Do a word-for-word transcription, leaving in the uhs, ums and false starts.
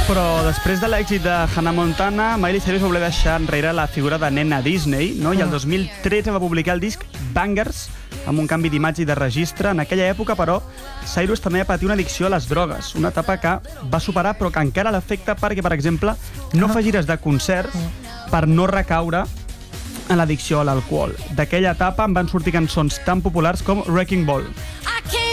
Però després de l'èxit de Hannah Montana, Miley Cyrus va voler deixar enrere la figura de nena Disney, no? I el dos mil tretze va publicar el disc Bangers, amb un canvi d'imatge i de registre. En aquella època, però, Cyrus també va patir una addicció a les drogues, una etapa que va superar però que encara l'afecta perquè, per exemple, no fa gires de concerts per no recaure en l'addicció a l'alcohol. D'aquella etapa en van sortir cançons tan populars com Wrecking Ball.